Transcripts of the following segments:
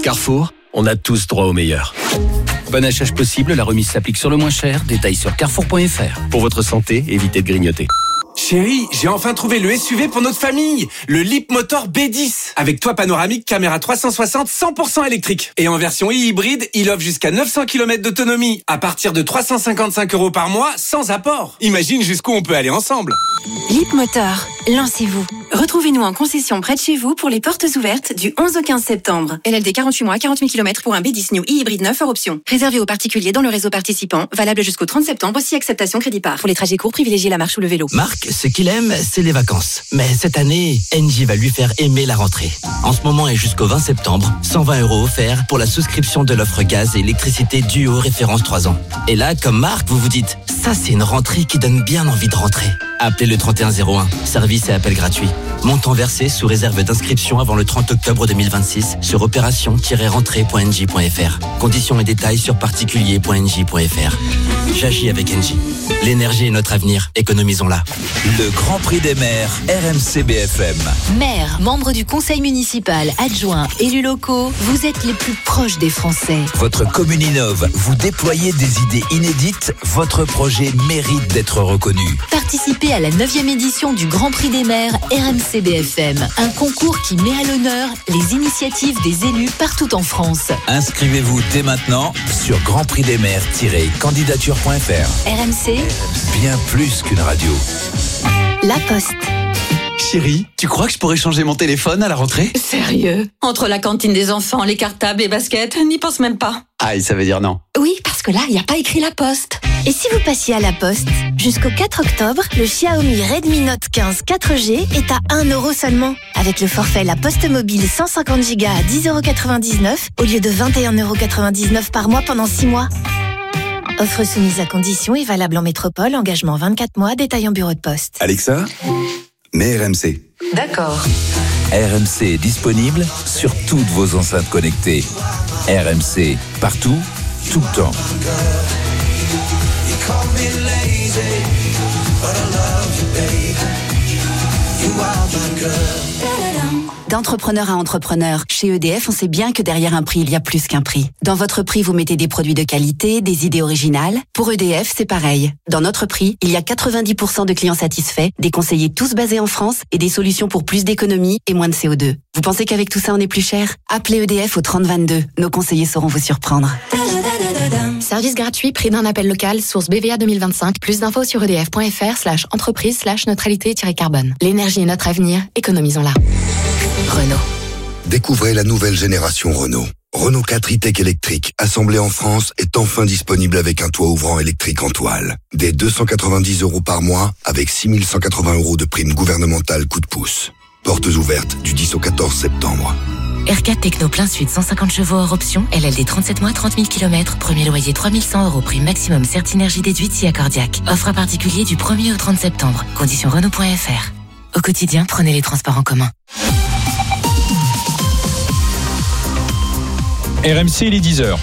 Carrefour, on a tous droit au meilleur. Bon achat possible, la remise s'applique sur le moins cher. Détails sur carrefour.fr. Pour votre santé, évitez de grignoter. Chérie, j'ai enfin trouvé le SUV pour notre famille, le Leapmotor B10. Avec toit panoramique, caméra 360, 100% électrique. Et en version hybride, il offre jusqu'à 900 km d'autonomie, à partir de 355 € par mois, sans apport. Imagine jusqu'où on peut aller ensemble. Leapmotor, lancez-vous. Retrouvez-nous en concession près de chez vous pour les portes ouvertes du 11 au 15 septembre. LLD 48 mois, 40 000 km pour un B10 New e-hybride 9 hors option. Réservé aux particuliers dans le réseau participant, valable jusqu'au 30 septembre, aussi acceptation crédit par. Pour les trajets courts, privilégiez la marche ou le vélo. Marc, ce qu'il aime, c'est les vacances. Mais cette année, Engie va lui faire aimer la rentrée. En ce moment et jusqu'au 20 septembre, 120 € offerts pour la souscription de l'offre gaz et électricité Duo référence 3 ans. Et là, comme Marc, vous vous dites, ça c'est une rentrée qui donne bien envie de rentrer. Appelez le 3101, service et appel gratuit. Montant versé sous réserve d'inscription avant le 30 octobre 2026 sur opération-rentrée.engie.fr. Conditions et détails sur particulier.engie.fr. J'agis avec Engie. L'énergie est notre avenir, économisons-la. Le Grand Prix des maires, RMC BFM. Maires, membres du conseil municipal, adjoints, élus locaux, vous êtes les plus proches des Français. Votre commune innove, vous déployez des idées inédites, votre projet mérite d'être reconnu. Participez à la 9e édition du Grand Prix des maires RMC BFM, un concours qui met à l'honneur les initiatives des élus partout en France. Inscrivez-vous dès maintenant sur grandprixdesmaires-candidature.fr. RMC, Bien plus qu'une radio. La Poste. Chérie, tu crois que je pourrais changer mon téléphone à la rentrée ? Sérieux ? Entre la cantine des enfants, les cartables, les baskets, n'y pense même pas. Aïe, ça veut dire non. Oui, parce que là, il n'y a pas écrit La Poste. Et si vous passiez à la Poste ? Jusqu'au 4 octobre, le Xiaomi Redmi Note 15 4G est à 1 € seulement. Avec le forfait La Poste Mobile 150 Go à 10,99 € au lieu de 21,99 € par mois pendant 6 mois. Offre soumise à conditions et valable en métropole, engagement 24 mois, détail en bureau de poste. Alexa, mets RMC. D'accord. RMC est disponible sur toutes vos enceintes connectées. RMC, partout, tout le temps. D'entrepreneur à entrepreneur, chez EDF, on sait bien que derrière un prix, il y a plus qu'un prix. Dans votre prix, vous mettez des produits de qualité, des idées originales. Pour EDF, c'est pareil. Dans notre prix, il y a 90% de clients satisfaits, des conseillers tous basés en France et des solutions pour plus d'économie et moins de CO2. Vous pensez qu'avec tout ça, on est plus cher ? Appelez EDF au 3022. Nos conseillers sauront vous surprendre. Service gratuit, prix d'un appel local, source BVA 2025. Plus d'infos sur edf.fr/entreprise/neutralité-carbone. L'énergie est notre avenir, économisons-la. Renault. Découvrez la nouvelle génération Renault. Renault 4 e-Tech électrique, assemblé en France, est enfin disponible avec un toit ouvrant électrique en toile. Dès 290 € par mois, avec 6 180 € de prime gouvernementale coup de pouce. Portes ouvertes du 10 au 14 septembre. R4 Techno plein sud, 150 chevaux hors option, LLD 37 mois, 30 000 km, premier loyer 3 100 €, prime maximum Certinergie déduite si accordiaque. Offre à particulier du 1er au 30 septembre. Conditions Renault.fr. Au quotidien, prenez les transports en commun. RMC, il est 10h.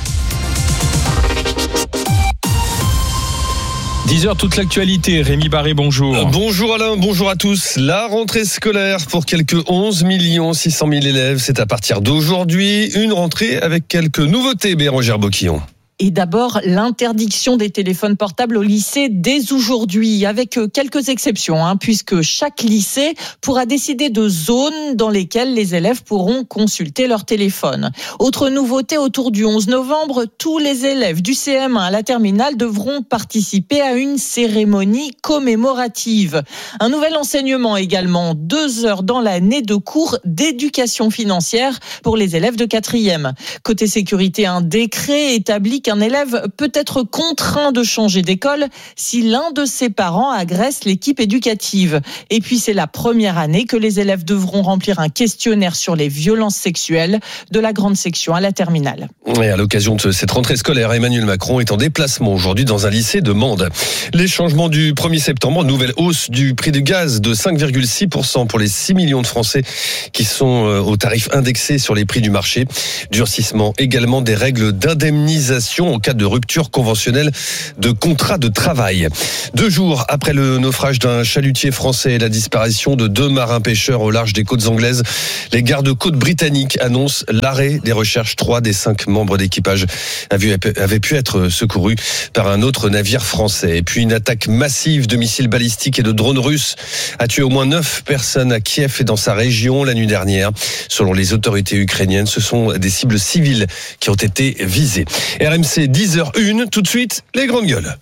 10h, toute l'actualité. Rémi Barré, bonjour. Bonjour Alain, bonjour à tous. La rentrée scolaire pour quelques 11 600 000 élèves, c'est à partir d'aujourd'hui. Une rentrée avec quelques nouveautés, Bérangère Boquillon. Et d'abord, l'interdiction des téléphones portables au lycée dès aujourd'hui, avec quelques exceptions, puisque chaque lycée pourra décider de zones dans lesquelles les élèves pourront consulter leur téléphone. Autre nouveauté, autour du 11 novembre, tous les élèves du CM1 à la terminale devront participer à une cérémonie commémorative. Un nouvel enseignement également, 2 heures dans l'année de cours d'éducation financière pour les élèves de 4e. Côté sécurité, un décret établit qu'un élève peut être contraint de changer d'école si l'un de ses parents agresse l'équipe éducative. Et puis c'est la première année que les élèves devront remplir un questionnaire sur les violences sexuelles de la grande section à la terminale. Et à l'occasion de cette rentrée scolaire, Emmanuel Macron est en déplacement aujourd'hui dans un lycée de Mende. Les changements du 1er septembre, nouvelle hausse du prix du gaz de 5,6% pour les 6 millions de Français qui sont au tarif indexé sur les prix du marché. Durcissement également des règles d'indemnisation indemnisation en cas de rupture conventionnelle de contrat de travail. 2 jours après le naufrage d'un chalutier français et la disparition de 2 marins pêcheurs au large des côtes anglaises, les gardes-côtes britanniques annoncent l'arrêt des recherches. 3 des 5 membres d'équipage avaient pu être secourus par un autre navire français. Et puis une attaque massive de missiles balistiques et de drones russes a tué au moins 9 personnes à Kiev et dans sa région la nuit dernière. Selon les autorités ukrainiennes, ce sont des cibles civiles qui ont été visées. RMC 10h01, tout de suite, les grandes gueules.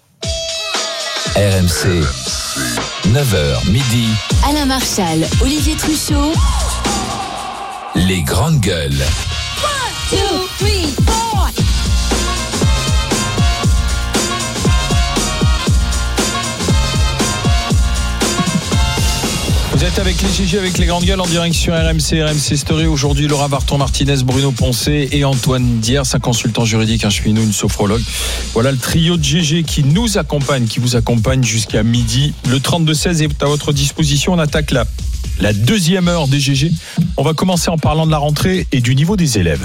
RMC, 9h midi. Alain Marchal, Olivier Truchot. Les grandes gueules. 1, 2, 3, 4. Vous êtes avec les GG, avec les grandes gueules en direct sur RMC Story. Aujourd'hui, Laura Barton-Martinez, Bruno Poncet et Antoine Diers, un consultant juridique, un cheminot, une sophrologue. Voilà le trio de GG qui nous accompagne, qui vous accompagne jusqu'à midi. Le 32-16 est à votre disposition. On attaque la deuxième heure des GG. On va commencer en parlant de la rentrée et du niveau des élèves.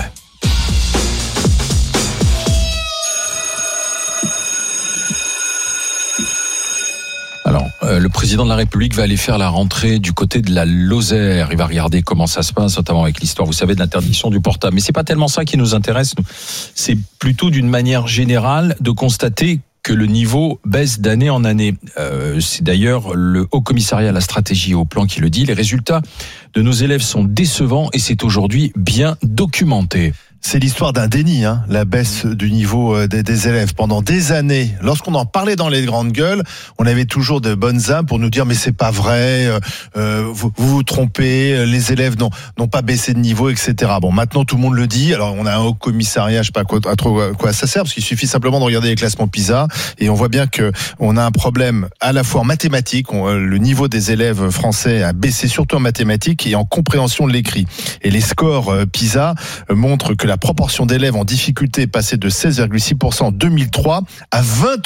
Alors, le président de la République va aller faire la rentrée du côté de la Lozère. Il va regarder comment ça se passe, notamment avec l'histoire, vous savez, de l'interdiction du portable. Mais c'est pas tellement ça qui nous intéresse, nous. C'est plutôt d'une manière générale de constater que le niveau baisse d'année en année. C'est d'ailleurs le Haut Commissariat à la stratégie et au plan qui le dit. Les résultats de nos élèves sont décevants et c'est aujourd'hui bien documenté. C'est l'histoire d'un déni, la baisse du niveau des élèves. Pendant des années, lorsqu'on en parlait dans les grandes gueules, on avait toujours de bonnes âmes pour nous dire mais c'est pas vrai, vous vous trompez, les élèves n'ont pas baissé de niveau, etc. Bon, maintenant tout le monde le dit. Alors on a un haut commissariat, je sais pas à quoi ça sert, parce qu'il suffit simplement de regarder les classements PISA et on voit bien que on a un problème à la fois en mathématiques. Le niveau des élèves français a baissé surtout en mathématiques et en compréhension de l'écrit. Et les scores PISA montrent que la proportion d'élèves en difficulté est passée de 16,6% en 2003 à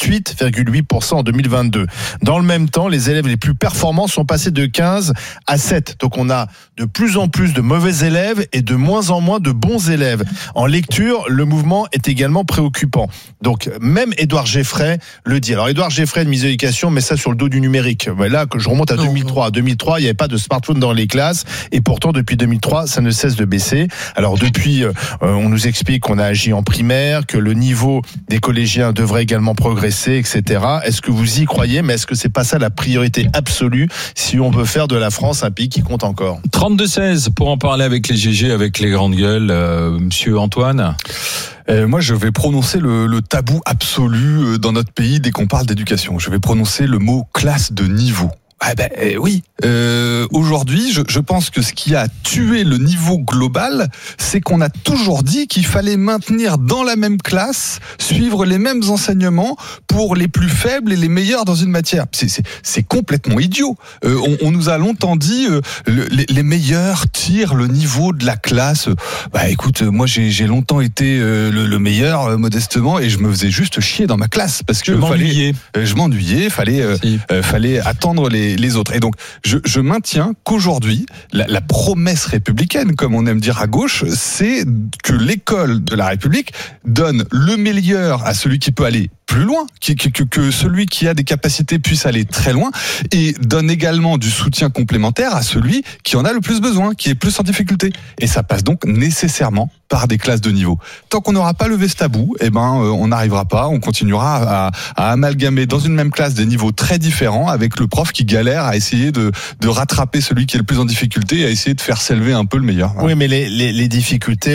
28,8% en 2022. Dans le même temps, les élèves les plus performants sont passés de 15 à 7. Donc on a de plus en plus de mauvais élèves et de moins en moins de bons élèves. En lecture, le mouvement est également préoccupant. Donc même Édouard Geffray le dit. Alors Édouard Geffray de Mise Éducation met ça sur le dos du numérique. Là, que je remonte à 2003. À 2003, il n'y avait pas de smartphone dans les classes et pourtant depuis 2003, ça ne cesse de baisser. Alors depuis, on nous explique qu'on a agi en primaire, que le niveau des collégiens devrait également progresser, etc. Est-ce que vous y croyez? Mais est-ce que c'est pas ça la priorité absolue si on veut faire de la France un pays qui compte encore? 32-16 pour en parler avec les GG, avec les grandes gueules. Monsieur Antoine? Moi, je vais prononcer le tabou absolu dans notre pays dès qu'on parle d'éducation. Je vais prononcer le mot classe de niveau. Oui. Aujourd'hui, je pense que ce qui a tué le niveau global, c'est qu'on a toujours dit qu'il fallait maintenir dans la même classe, suivre les mêmes enseignements pour les plus faibles et les meilleurs dans une matière. C'est complètement idiot. On nous a longtemps dit les meilleurs tirent le niveau de la classe. Écoute, moi j'ai longtemps été le meilleur modestement et je me faisais juste chier dans ma classe parce que je m'ennuyais, fallait attendre les autres. Et donc, je maintiens qu'aujourd'hui, la promesse républicaine, comme on aime dire à gauche, c'est que l'école de la République donne le meilleur à celui qui peut aller plus loin, que celui qui a des capacités puisse aller très loin, et donne également du soutien complémentaire à celui qui en a le plus besoin, qui est plus en difficulté. Et ça passe donc nécessairement par des classes de niveau. Tant qu'on n'aura pas levé ce tabou, on n'arrivera pas, on continuera à amalgamer dans une même classe des niveaux très différents, avec le prof qui galère à essayer de rattraper celui qui est le plus en difficulté et à essayer de faire s'élever un peu le meilleur. Oui, mais les difficultés,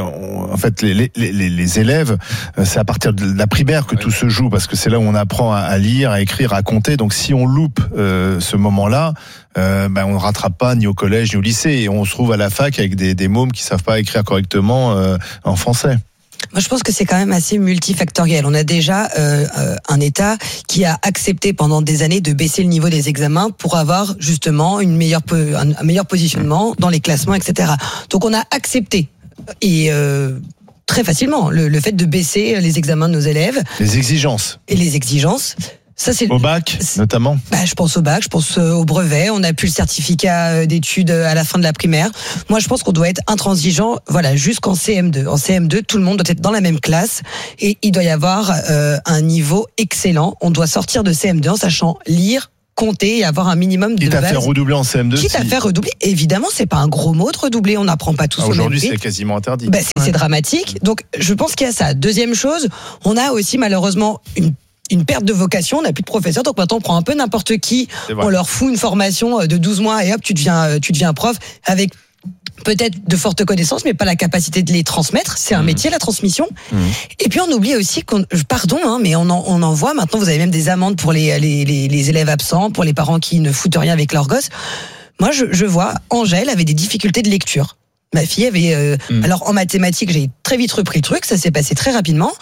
en fait, les élèves, c'est à partir de la primaire que tout se joue, parce que c'est là où on apprend à lire, à écrire, à compter. Donc si on loupe ce moment-là, on ne rattrape pas ni au collège ni au lycée, et on se trouve à la fac avec des mômes qui savent pas écrire correctement en français. Moi, je pense que c'est quand même assez multifactoriel. On a déjà un État qui a accepté pendant des années de baisser le niveau des examens pour avoir justement un meilleur positionnement dans les classements, etc. Donc on a accepté, et très facilement, le fait de baisser les examens de nos élèves. Les exigences. Et les exigences. Ça, c'est au bac, notamment. Je pense au bac, je pense au brevet. On a plus le certificat d'études à la fin de la primaire. Moi, je pense qu'on doit être intransigeant, jusqu'en CM2. En CM2, tout le monde doit être dans la même classe et il doit y avoir un niveau excellent. On doit sortir de CM2 en sachant lire, compter et avoir un minimum de base. Quitte à faire redoubler en CM2. Quitte à faire redoubler. Évidemment, c'est pas un gros mot de redoubler. On n'apprend pas tous au même Aujourd'hui, rythme. c'est quasiment interdit. C'est dramatique. Donc, je pense qu'il y a ça. Deuxième chose, on a aussi malheureusement une perte de vocation, on n'a plus de professeurs, donc maintenant on prend un peu n'importe qui, on leur fout une formation de 12 mois et hop, tu deviens prof avec peut-être de fortes connaissances, mais pas la capacité de les transmettre. C'est un métier, la transmission. Et puis on oublie aussi mais on en voit maintenant, vous avez même des amendes pour les élèves absents, pour les parents qui ne foutent rien avec leurs gosses. Moi, je vois, Angèle avait des difficultés de lecture. Ma fille avait... Alors en mathématiques, j'ai très vite repris le truc, ça s'est passé très rapidement.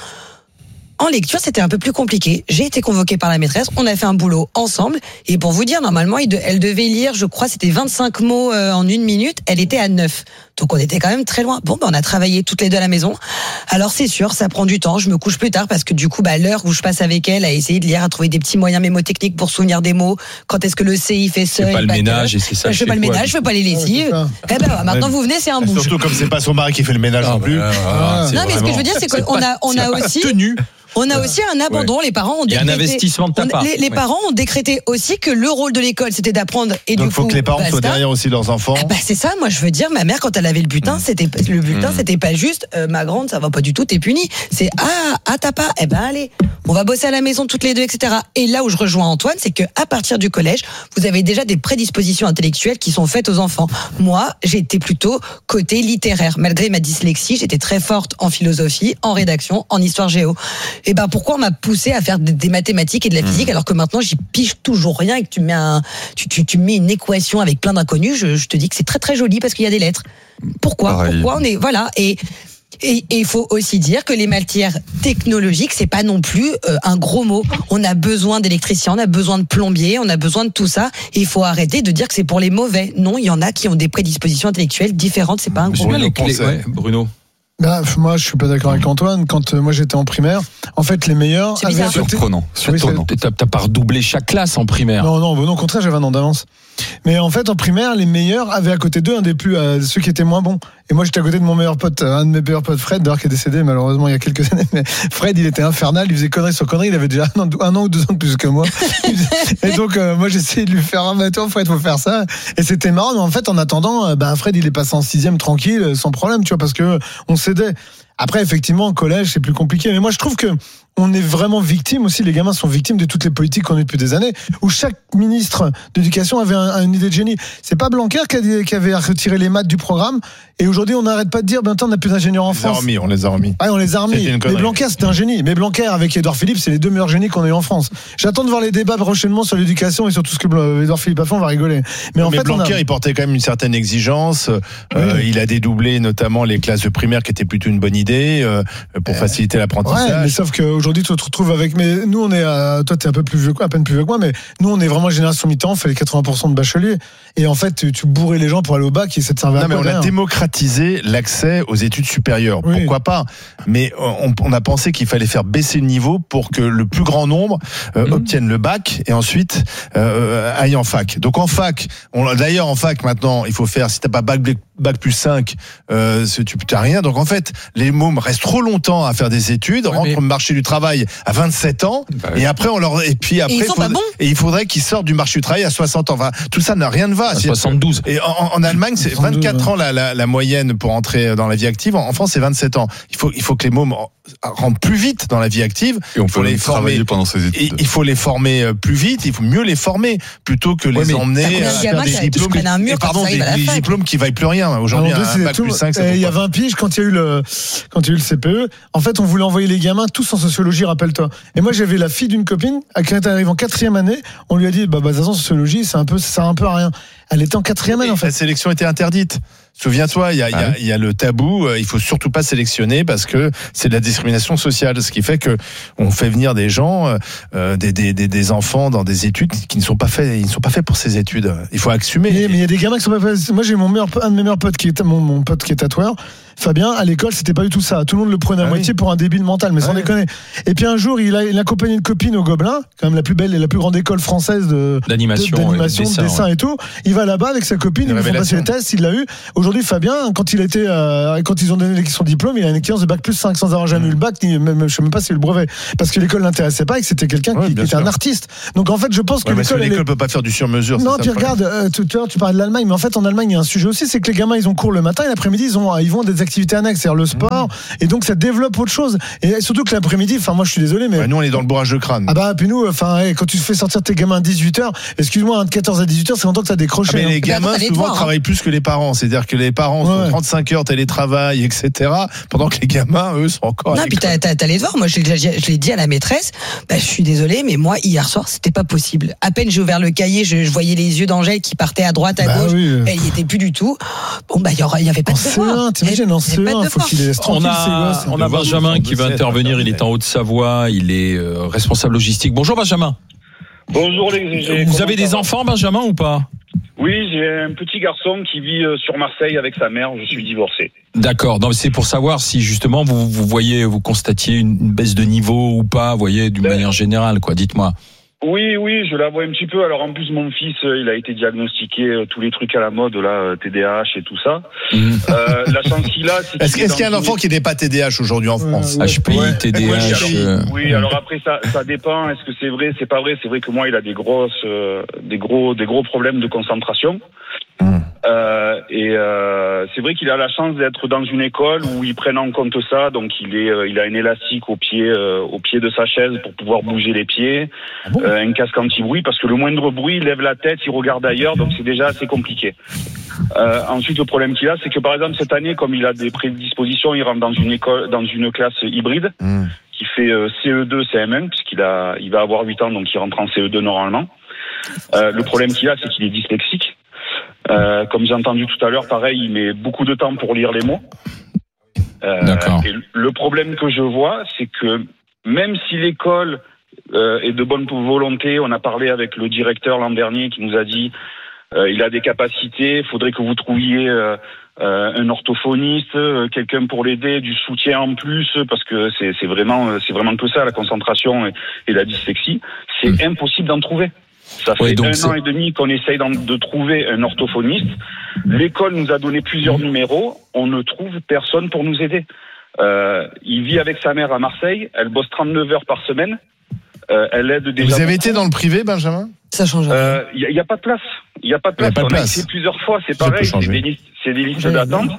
En lecture, c'était un peu plus compliqué. J'ai été convoquée par la maîtresse, on a fait un boulot ensemble. Et pour vous dire, normalement, elle devait lire, je crois, c'était 25 mots en 1 minute. Elle était à 9. Donc on était quand même très loin. Bon, on a travaillé toutes les deux à la maison. Alors c'est sûr, ça prend du temps. Je me couche plus tard parce que du coup, l'heure où je passe avec elle à essayer de lire, à trouver des petits moyens mémotechniques pour souvenir des mots. Quand est-ce que le C, il fait seul. Je fais pas le ménage et c'est ça. Je fais pas le ménage, je fais pas les lessives. Maintenant vous venez, c'est un bouge. Surtout comme c'est pas son mari qui fait le ménage non plus. Non, mais ce que je veux dire, c'est qu'on a aussi... On a aussi un abandon. Les parents ont décrété. Il y a un investissement de ta part. Les parents ont décrété aussi que le rôle de l'école, c'était d'apprendre. Et donc, du coup, faut que les parents soient derrière aussi leurs enfants. C'est ça. Moi, je veux dire, ma mère, quand elle avait le butin, c'était pas juste. Ma grande, ça va pas du tout. T'es punie. C'est t'as pas. Allez, on va bosser à la maison toutes les deux, etc. Et là où je rejoins Antoine, c'est que à partir du collège, vous avez déjà des prédispositions intellectuelles qui sont faites aux enfants. Moi, j'étais plutôt côté littéraire. Malgré ma dyslexie, j'étais très forte en philosophie, en rédaction, en histoire géo. Et pourquoi on m'a poussé à faire des mathématiques et de la physique alors que maintenant j'y pige toujours rien et que tu mets une équation avec plein d'inconnus, je te dis que c'est très très joli parce qu'il y a des lettres. Pourquoi on est et il faut aussi dire que les matières technologiques, c'est pas non plus un gros mot. On a besoin d'électriciens, on a besoin de plombiers, on a besoin de tout ça. Et il faut arrêter de dire que c'est pour les mauvais. Non, il y en a qui ont des prédispositions intellectuelles différentes. C'est pas un gros mot. Bruno. Moi, je suis pas d'accord avec Antoine. Quand moi j'étais en primaire, en fait, les meilleurs. C'est surprenant. T'as pas redoublé chaque classe en primaire. Non, au contraire, j'avais un an d'avance. Mais en fait, en primaire, les meilleurs avaient à côté d'eux ceux qui étaient moins bons. Et moi, j'étais à côté de mon meilleur pote, un de mes meilleurs potes, Fred, d'ailleurs, qui est décédé malheureusement il y a quelques années. Mais Fred, il était infernal, il faisait connerie sur connerie. Il avait déjà un an ou 2 ans de plus que moi. Et donc, moi, j'essayais de lui faire toi, Fred, faut faire ça. Et c'était marrant. Mais en fait, en attendant, Fred, il est passé en 6e tranquille, sans problème, tu vois, parce que on s'aidait. Après, effectivement, au collège, c'est plus compliqué. Mais moi, je trouve que on est vraiment victime aussi. Les gamins sont victimes de toutes les politiques qu'on a depuis des années, où chaque ministre d'éducation avait une idée de génie. C'est pas Blanquer qui avait retiré les maths du programme. Et aujourd'hui, on n'arrête pas de dire, on n'a plus d'ingénieurs en France. On les a remis. On les a remis. Mais Blanquer, c'était un génie. Mais Blanquer, avec Édouard Philippe, c'est les 2 meilleurs génies qu'on a eu en France. J'attends de voir les débats prochainement sur l'éducation et sur tout ce que Édouard Philippe a fait, on va rigoler. Mais en fait, Blanquer, il portait quand même une certaine exigence. Il a dédoublé notamment les classes de primaire, qui était plutôt une bonne idée, pour faciliter l'apprentissage. Ouais, mais sauf qu'aujourd'hui, tu te retrouves avec. Mais nous, on est toi, t'es un peu plus vieux, à peine plus vieux que moi, mais nous, on est vraiment génération mi-temps, on fait les 80% de bacheliers. Et en fait, tu bourrais les gens pour aller au bac et ça te servait à quoi? Non, mais on a démocratisé l'accès aux études supérieures. Oui. Pourquoi pas? Mais on a pensé qu'il fallait faire baisser le niveau pour que le plus grand nombre obtienne le bac et ensuite aille en fac. Donc en fac, d'ailleurs en fac maintenant, il faut faire, si t'as pas bac plus 5, tu n'as rien. Donc en fait, les mômes restent trop longtemps à faire des études, rentrent au marché du travail à 27 ans, et après il faudrait qu'ils sortent du marché du travail à 60 ans. Enfin, tout ça n'a rien de va. À 72. Et en Allemagne, c'est 24 ans la moyenne pour entrer dans la vie active. En France, c'est 27 ans. Il faut que les mômes rentrent plus vite dans la vie active. Et on peut les former pendant ces études. Il faut les former plus vite. Il faut mieux les former plutôt que les emmener à faire des diplômes. Des diplômes qui valent plus rien. Aujourd'hui, un bac plus 5, il y a 20 piges, quand il y a eu le CPE, en fait, on voulait envoyer les gamins tous en sociologie, rappelle-toi. Et moi, j'avais la fille d'une copine, qui arrive en 4e année, on lui a dit, de toute façon, sociologie, ça sert un peu à rien. Elle était en 4e année, en fait. La sélection était interdite. Souviens-toi, il y a le tabou, il faut surtout pas sélectionner parce que c'est de la discrimination sociale, ce qui fait que on fait venir des gens, des enfants dans des études qui ne sont pas faits, ils ne sont pas faits pour ces études. Il faut assumer. Mais il y a des gamins qui sont pas faits. Moi, j'ai un de mes meilleurs potes qui est mon pote qui est tatoueur. Fabien, à l'école, c'était pas du tout ça. Tout le monde le prenait à moitié pour un débile mental, mais sans déconner. Et puis un jour, il a accompagné une copine au Gobelin, quand même la plus belle et la plus grande école française d'animation, de dessin et tout. Il va là-bas avec sa copine, ils font passer les tests, il l'a eu. Aujourd'hui, Fabien, quand ils ont donné son diplôme, il a une équivalence de bac plus 5 sans avoir jamais eu le bac, ni même, je sais même pas si le brevet, parce que l'école l'intéressait pas et que c'était quelqu'un qui était un artiste. Donc en fait, je pense que l'école peut pas faire du sur-mesure. Non, puis regarde, tu parlais de l'Allemagne, mais en fait en Allemagne il y a un sujet aussi, c'est que les gamins ils ont cours le matin et l'après-midi ils vont à des activités annexes, c'est-à-dire le sport, et donc ça développe autre chose. Et surtout que l'après-midi, enfin moi je suis désolé, mais nous on est dans le bourrage de crâne. Ah bah puis nous, quand tu fais sortir tes gamins à 18h, excuse-moi, de 14 à 18h, c'est longtemps que ça a décroché. Mais les gamins souvent travaillent plus que les parents, c'est-à-dire que les parents sont 35 heures télétravail, etc. Pendant que les gamins, eux, sont encore. Non, puis t'as les devoirs. Moi, je l'ai dit à la maîtresse. Je suis désolée, mais moi, hier soir, c'était pas possible. À peine j'ai ouvert le cahier, je voyais les yeux d'Angèle qui partaient à droite, à gauche. Oui. Elle y était plus du tout. Bon, il y avait pas de devoir. T'imagines, en C1, faut qu'il laisse tranquille. On a Benjamin qui va intervenir. Il est en Haute-Savoie. Il est responsable logistique. Bonjour, Benjamin. Bonjour les. Vous avez des enfants, Benjamin, ou pas? Oui, j'ai un petit garçon qui vit sur Marseille avec sa mère. Je suis divorcé. D'accord. Non, c'est pour savoir si justement vous constatiez une baisse de niveau ou pas, voyez, d'une manière générale, quoi. Dites-moi. Oui, je la vois un petit peu. Alors en plus, mon fils, il a été diagnostiqué tous les trucs à la mode, là, TDAH et tout ça. La chance qu'il a, c'est est-ce qu'il y a un enfant qui n'est pas TDAH aujourd'hui en France? HPI, TDAH. Oui, alors après ça dépend. Est-ce que c'est vrai, c'est pas vrai? C'est vrai que moi, il a des gros problèmes de concentration. C'est vrai qu'il a la chance d'être dans une école où ils prennent en compte ça, donc il a un élastique au pied de sa chaise pour pouvoir bouger les pieds, un casque anti-bruit, parce que le moindre bruit, il lève la tête, il regarde ailleurs, donc c'est déjà assez compliqué. Ensuite, le problème qu'il a, c'est que par exemple cette année, comme il a des prédispositions, il rentre dans une classe hybride qui fait CE2, CM1, puisqu'il va avoir 8 ans, donc il rentre en CE2 normalement. Le problème qu'il a, c'est qu'il est dyslexique. Comme j'ai entendu tout à l'heure, pareil, il met beaucoup de temps pour lire les mots. D'accord. Et le problème que je vois, c'est que même si l'école est de bonne volonté, on a parlé avec le directeur l'an dernier qui nous a dit il a des capacités, il faudrait que vous trouviez un orthophoniste, quelqu'un pour l'aider, du soutien en plus, parce que c'est vraiment que ça, la concentration et la dyslexie. C'est impossible d'en trouver. Ça fait un an et demi qu'on essaye de trouver un orthophoniste. L'école nous a donné plusieurs numéros. On ne trouve personne pour nous aider. Il vit avec sa mère à Marseille. Elle bosse 39 heures par semaine. Elle aide déjà. Vous avez été dans le privé, Benjamin? Ça change. Il y a pas de place. Il y a pas de place. On a essayé plusieurs fois. C'est pareil. C'est des listes d'attente.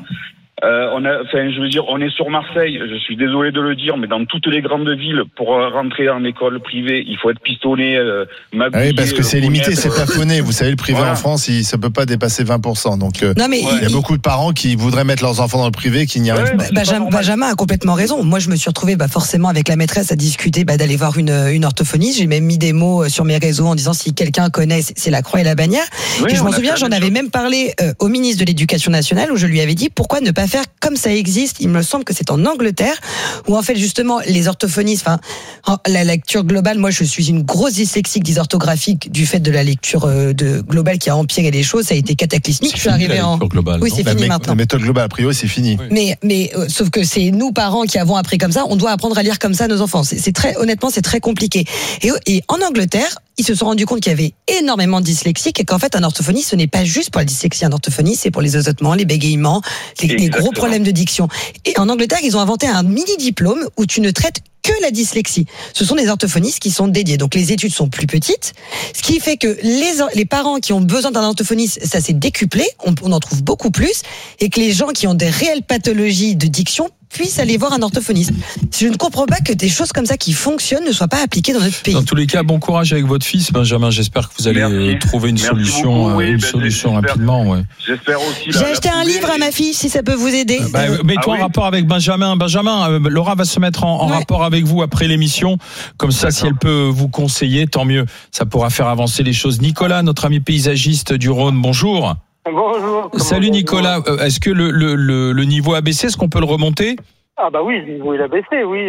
On est sur Marseille, je suis désolé de le dire, mais dans toutes les grandes villes, pour rentrer en école privée, il faut être pistonné, magouillé. Oui, parce que c'est limité, c'est plafonné. Vous savez, le privé en France, ça peut pas dépasser 20%. Donc, il y a beaucoup de parents qui voudraient mettre leurs enfants dans le privé qui n'y arrivent pas. Benjamin a complètement raison. Moi, je me suis retrouvée forcément avec la maîtresse à discuter d'aller voir une orthophoniste. J'ai même mis des mots sur mes réseaux en disant si quelqu'un connaît, c'est la croix et la bannière. Et je m'en souviens, j'en avais même parlé au ministre de l'Éducation nationale où je lui avais dit pourquoi ne pas faire comme ça existe. Il me semble que c'est en Angleterre où en fait justement les orthophonistes, la lecture globale, moi je suis une grosse dyslexique dysorthographique du fait de la lecture globale qui a empiré les choses, ça a été cataclysmique. Je suis arrivée en globale, oui, c'est fini maintenant. La méthode globale a priori c'est fini. Mais sauf que c'est nous parents qui avons appris comme ça, on doit apprendre à lire comme ça à nos enfants. Honnêtement c'est très compliqué. Et en Angleterre, ils se sont rendus compte qu'il y avait énormément de dyslexiques et qu'en fait un orthophoniste ce n'est pas juste pour la dyslexie, un orthophoniste c'est pour les osotements, les bégayements, les gros problèmes de diction. Et en Angleterre ils ont inventé un mini diplôme où tu ne traites que la dyslexie. Ce sont des orthophonistes qui sont dédiés. Donc les études sont plus petites, ce qui fait que les parents qui ont besoin d'un orthophoniste, ça s'est décuplé, on en trouve beaucoup plus, et que les gens qui ont des réelles pathologies de diction puissent aller voir un orthophoniste. Je ne comprends pas que des choses comme ça qui fonctionnent ne soient pas appliquées dans notre pays. Dans tous les cas, bon courage avec votre fils, Benjamin. J'espère que vous allez trouver une solution, rapidement. Ouais. J'espère aussi. J'ai acheté un livre à ma fille, si ça peut vous aider. Mets-toi en rapport avec Benjamin. Benjamin, Laura va se mettre en rapport avec vous après l'émission. Comme ça, si elle peut vous conseiller, tant mieux. Ça pourra faire avancer les choses. Nicolas, notre ami paysagiste du Rhône, bonjour. Bonjour. Salut Nicolas. Est-ce que le niveau a baissé? Est-ce qu'on peut le remonter? Ah bah oui, le niveau il a baissé, oui.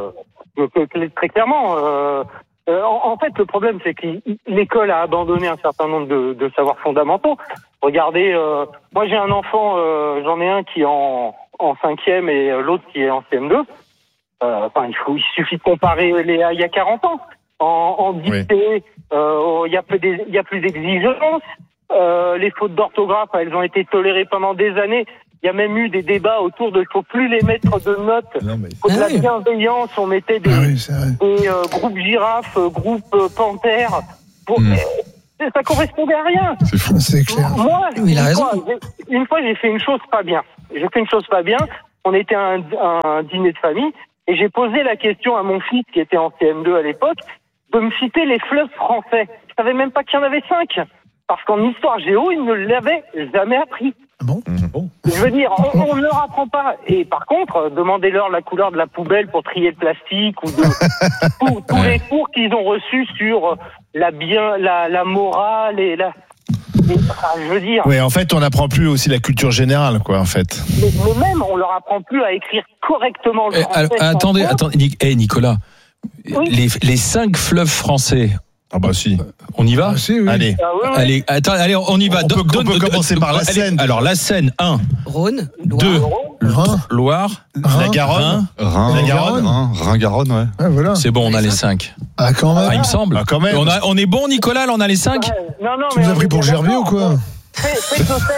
Très clairement. En fait, le problème, c'est que l'école a abandonné un certain nombre de savoirs fondamentaux. Regardez, moi j'ai un enfant, j'en ai un qui en en 5e et l'autre qui est en CM2. Il suffit de comparer il y a 40 ans. En dictée, il y a plus d'exigences. Les fautes d'orthographe, elles ont été tolérées pendant des années. Il y a même eu des débats autour de il faut plus les mettre de notes. Faut de la bienveillance. On mettait des groupes girafes, groupes panthères. Ça correspondait à rien. C'est fou, c'est clair. Moi, il a raison. Une fois, j'ai fait une chose pas bien. On était à un dîner de famille et j'ai posé la question à mon fils qui était en CM2 à l'époque de me citer les fleuves français. Je savais même pas qu'il y en avait 5. Parce qu'en histoire géo, il ne l'avait jamais appris. Bon. Je veux dire, on ne leur apprend pas. Et par contre, demandez-leur la couleur de la poubelle pour trier le plastique ou tous les cours qu'ils ont reçus sur la morale et je veux dire. Oui, en fait, on n'apprend plus aussi la culture générale, quoi, en fait. Mais même, on leur apprend plus à écrire correctement le français. Attendez, Nicolas. Oui. Les 5 fleuves français. Ah bah si. On y va? Ah, si, oui. Allez. Allez, on y va. On peut commencer par la Seine. Alors la Seine, 1. Rhône, 2. Loire. La Garonne. Rhin-Garonne, ouais. Ah, voilà. C'est bon, on a les 5. Ah, quand même. Il me semble. Ah, quand même. On est bon, Nicolas, là, on a les 5? Non, Tu nous as pris pour Gerbier ou quoi? Faites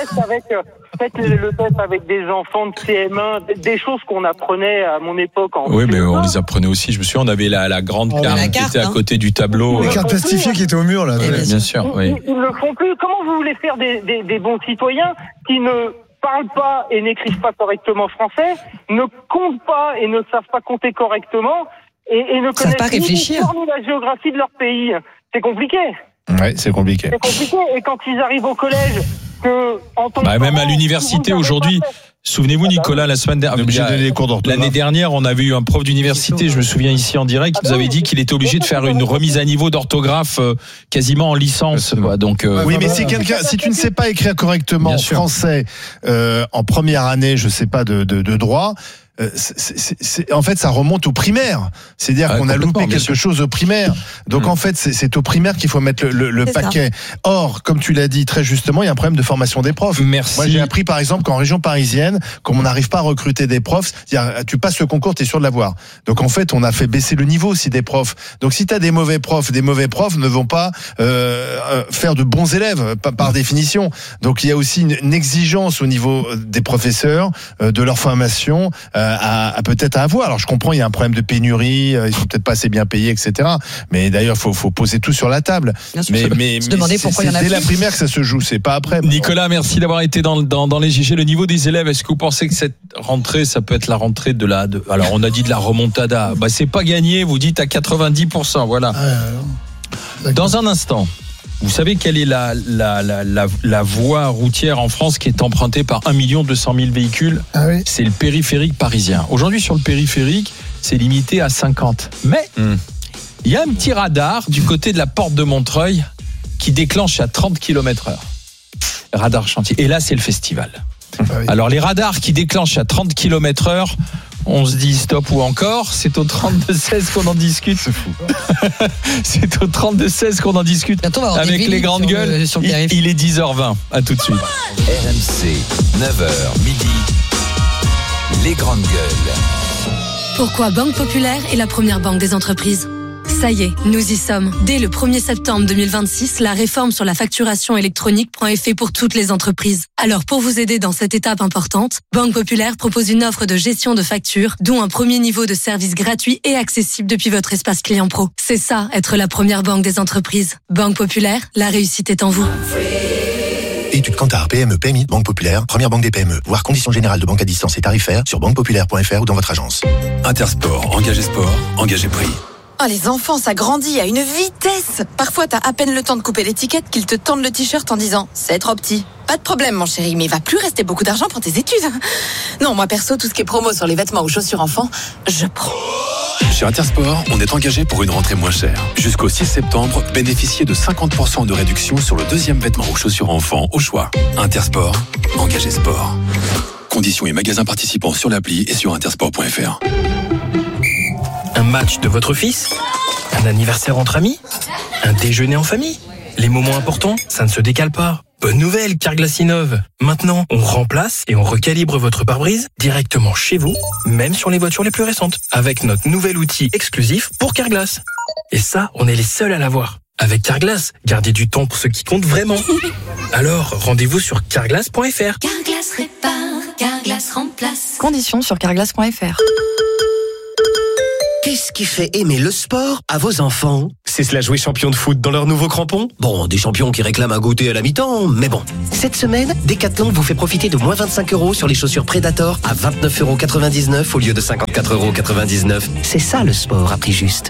le test avec des enfants de CM1, des choses qu'on apprenait à mon époque. Oui, mais on les apprenait aussi. Je me souviens, on avait la grande carte qui était à côté du tableau. Les cartes plastifiées qui étaient au mur, là. Bien sûr, oui. Ils ne le font plus. Comment vous voulez faire des bons citoyens qui ne parlent pas et n'écrivent pas correctement français, ne comptent pas et ne savent pas compter correctement et ne connaissent ni l'histoire ni la géographie de leur pays? C'est compliqué. Ouais, c'est compliqué. Et quand ils arrivent au collège, même à l'université aujourd'hui. Souvenez-vous, Nicolas, la semaine dernière, l'année dernière, on avait eu un prof d'université, je me souviens ici en direct, qui nous avait dit qu'il était obligé de faire une remise à niveau d'orthographe quasiment en licence. Donc, oui, mais si tu ne sais pas écrire correctement français en première année, je sais pas de droit. En fait, ça remonte au primaire. C'est-à-dire qu'on a loupé quelque chose au primaire. Donc, en fait, c'est au primaire qu'il faut mettre le paquet. Or, comme tu l'as dit très justement, il y a un problème de formation des profs. Merci. Moi, j'ai appris, par exemple, qu'en région parisienne, comme on n'arrive pas à recruter des profs, c'est-à-dire, tu passes le concours, t'es sûr de l'avoir. Donc, en fait, on a fait baisser le niveau aussi des profs. Donc, si t'as des mauvais profs ne vont pas faire de bons élèves, par définition. Donc, il y a aussi une exigence au niveau des professeurs, de leur formation, à peut-être à avoir. Alors je comprends, il y a un problème de pénurie, ils sont peut-être pas assez bien payés, etc. Mais d'ailleurs, faut poser tout sur la table. Mais se demander pourquoi il y en a dès la primaire que ça se joue, c'est pas après. Nicolas, merci d'avoir été dans les JG. Le niveau des élèves, est-ce que vous pensez que cette rentrée, ça peut être la rentrée alors on a dit de la remontada. C'est pas gagné. Vous dites à 90%. Voilà. Dans un instant. Vous savez quelle est la voie routière en France qui est empruntée par 1 200 000 véhicules? C'est le périphérique parisien. Aujourd'hui, sur le périphérique, c'est limité à 50. Mais il y a un petit radar du côté de la porte de Montreuil qui déclenche à 30 km/h. Radar chantier. Et là, c'est le festival. Alors, les radars qui déclenchent à 30 km/h, on se dit stop ou encore. C'est au 32-16 qu'on en discute. C'est fou. C'est au 32-16 qu'on en discute avec les grandes gueules. Il est 10h20. À tout de suite. RMC, 9h midi. Les grandes gueules. Pourquoi Banque Populaire est la première banque des entreprises? Ça y est, nous y sommes. Dès le 1er septembre 2026, la réforme sur la facturation électronique prend effet pour toutes les entreprises. Alors pour vous aider dans cette étape importante, Banque Populaire propose une offre de gestion de factures, dont un premier niveau de service gratuit et accessible depuis votre espace client pro. C'est ça, être la première banque des entreprises. Banque Populaire, la réussite est en vous. Études Kantar, PME, PMI, Banque Populaire, première banque des PME. Voir conditions générales de banque à distance et tarifaires sur banquepopulaire.fr ou dans votre agence. Intersport, engagé sport, engagé prix. Oh, les enfants, ça grandit à une vitesse. Parfois, t'as à peine le temps de couper l'étiquette qu'ils te tendent le t-shirt en disant « C'est trop petit ». Pas de problème, mon chéri, mais il va plus rester beaucoup d'argent pour tes études. Non, moi perso, tout ce qui est promo sur les vêtements ou chaussures enfants, je prends. Chez Intersport, on est engagé pour une rentrée moins chère. Jusqu'au 6 septembre, bénéficiez de 50% de réduction sur le deuxième vêtement ou chaussures enfants au choix. Intersport, engagé sport. Conditions et magasins participants sur l'appli et sur intersport.fr. Un match de votre fils? Un anniversaire entre amis? Un déjeuner en famille? Les moments importants, ça ne se décale pas. Bonne nouvelle, Carglass innove. Maintenant, on remplace et on recalibre votre pare-brise directement chez vous, même sur les voitures les plus récentes, avec notre nouvel outil exclusif pour Carglass. Et ça, on est les seuls à l'avoir. Avec Carglass, gardez du temps pour ce qui compte vraiment. Alors, rendez-vous sur carglass.fr. Carglass répare, Carglass remplace. Conditions sur carglass.fr. Qu'est-ce qui fait aimer le sport à vos enfants? C'est cela jouer champion de foot dans leurs nouveaux crampons? Bon, des champions qui réclament un goûter à la mi-temps, mais bon. Cette semaine, Decathlon vous fait profiter de moins 25 € sur les chaussures Predator à 29,99 € au lieu de 54,99 €. C'est ça le sport à prix juste.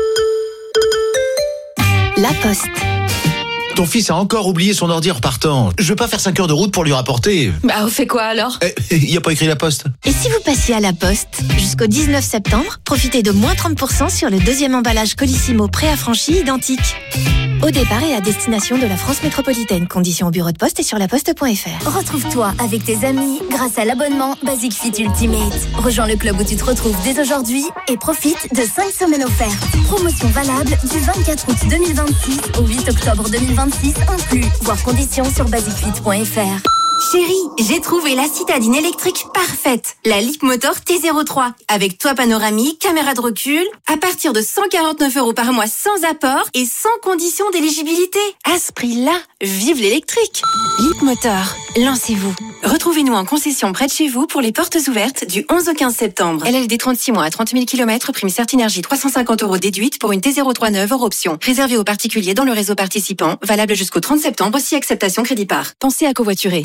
La Poste. Ton fils a encore oublié son ordi en repartant. Je veux pas faire 5 heures de route pour lui rapporter. Bah, on fait quoi alors? Il y a pas écrit La Poste. Et si vous passiez à La Poste, jusqu'au 19 septembre, profitez de moins 30% sur le deuxième emballage Colissimo préaffranchi identique. Au départ et à destination de la France métropolitaine. Conditions au bureau de poste et sur laposte.fr. Retrouve-toi avec tes amis grâce à l'abonnement Basic Fit Ultimate. Rejoins le club où tu te retrouves dès aujourd'hui et profite de 5 semaines offertes. Promotion valable du 24 août 2026 au 8 octobre 2026 inclus. Voir conditions sur basicfit.fr. Chérie, j'ai trouvé la citadine électrique parfaite. La Leapmotor T03. Avec toit panoramique, caméra de recul, à partir de 149 € par mois sans apport et sans condition d'éligibilité. À ce prix-là, vive l'électrique. Leapmotor, lancez-vous. Retrouvez-nous en concession près de chez vous pour les portes ouvertes du 11 au 15 septembre. LLD 36 mois à 30 000 km, prime Certinergie 350 € déduite pour une T03 neuve hors option. Réservé aux particuliers dans le réseau participant, valable jusqu'au 30 septembre si acceptation crédit par. Pensez à covoiturer.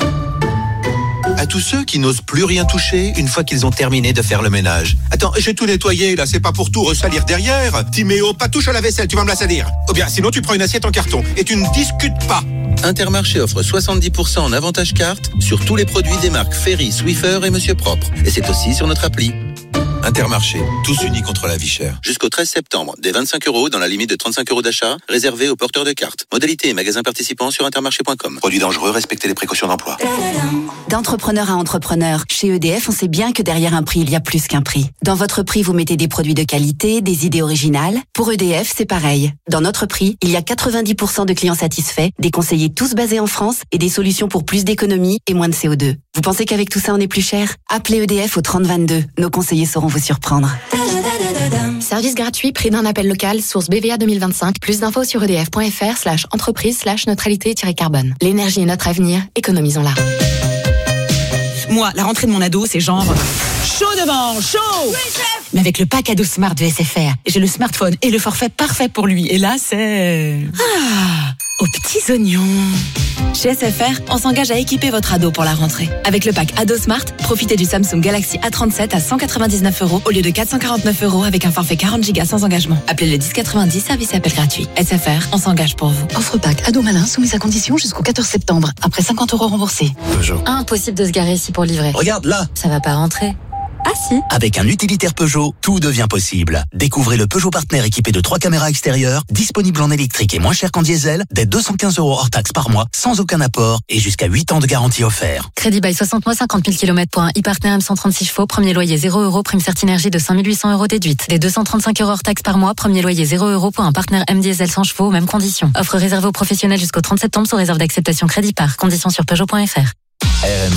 À tous ceux qui n'osent plus rien toucher une fois qu'ils ont terminé de faire le ménage. Attends, j'ai tout nettoyé là, c'est pas pour tout ressalir derrière. Timéo, pas touche à la vaisselle, tu vas me la salir. Ou bien sinon tu prends une assiette en carton et tu ne discutes pas. Intermarché offre 70% en avantage carte sur tous les produits des marques Ferry, Swiffer et Monsieur Propre. Et c'est aussi sur notre appli. Intermarché, tous unis contre la vie chère. Jusqu'au 13 septembre, des 25 € dans la limite de 35 € d'achat, réservés aux porteurs de cartes. Modalité et magasins participants sur intermarché.com. Produits dangereux, respectez les précautions d'emploi. D'entrepreneur à entrepreneur, chez EDF, on sait bien que derrière un prix, il y a plus qu'un prix. Dans votre prix, vous mettez des produits de qualité, des idées originales. Pour EDF, c'est pareil. Dans notre prix, il y a 90% de clients satisfaits, des conseillers tous basés en France et des solutions pour plus d'économie et moins de CO2. Vous pensez qu'avec tout ça, on est plus cher? Appelez EDF au 3022. Nos conseillers sauront vous surprendre. Service gratuit, prix d'un appel local, source BVA 2025. Plus d'infos sur edf.fr/entreprise/neutralité-carbone. L'énergie est notre avenir, économisons-la. Moi, la rentrée de mon ado, c'est genre chaud devant, chaud. Oui, chef. Mais avec le pack ado Smart de SFR, j'ai le smartphone et le forfait parfait pour lui. Et là, c'est aux petits oignons. Chez SFR, on s'engage à équiper votre ado pour la rentrée. Avec le pack Ado Smart, profitez du Samsung Galaxy A37 à 199 € au lieu de 449 € avec un forfait 40 Go sans engagement. Appelez le 1090, service et appel gratuit. SFR, on s'engage pour vous. Offre pack Ado Malin soumise à condition jusqu'au 14 septembre. Après 50 € remboursés. Impossible de se garer ici pour livrer. Regarde là. Ça va pas rentrer. Ah si. Avec un utilitaire Peugeot, tout devient possible. Découvrez le Peugeot Partner équipé de 3 caméras extérieures, disponible en électrique et moins cher qu'en diesel, dès 215 € hors taxe par mois, sans aucun apport et jusqu'à 8 ans de garantie offert. Crédit by 60 mois, 50 000 km pour un e-Partner M136 chevaux, premier loyer 0 €, prime Certinergie de 5 800 € déduite. Dès 235 € hors taxe par mois, premier loyer 0 € pour un Partner M diesel 100 chevaux, mêmes conditions. Offre réservée aux professionnels jusqu'au 30 septembre sous réserve d'acceptation crédit par. Conditions sur Peugeot.fr.